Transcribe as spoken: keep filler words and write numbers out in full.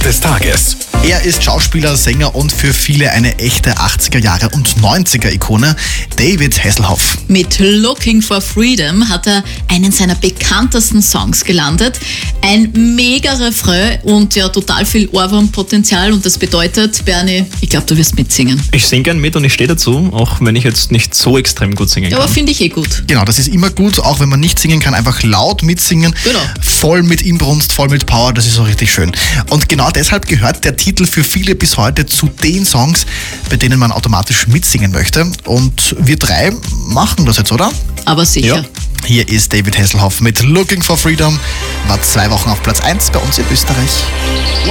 des Tages. Er ist Schauspieler, Sänger und für viele eine echte achtziger Jahre und neunziger Ikone, David Hasselhoff. Mit Looking for Freedom hat er einen seiner bekanntesten Songs gelandet. Ein mega Refrain und ja total viel Ohrwurmpotenzial und das bedeutet, Bernie, ich glaube, du wirst mitsingen. Ich singe gern mit und ich stehe dazu, auch wenn ich jetzt nicht so extrem gut singen Ja, kann. aber finde ich eh gut. Genau, das ist immer gut, auch wenn man nicht singen kann, einfach laut mitsingen. Genau. Voll mit Inbrunst, voll mit Power, das ist so richtig schön. Und genau deshalb gehört der Titel für viele bis heute zu den Songs, bei denen man automatisch mitsingen möchte. Und wir drei machen das jetzt, oder? Aber sicher. Ja. Hier ist David Hasselhoff mit Looking for Freedom, war zwei Wochen auf Platz eins bei uns in Österreich.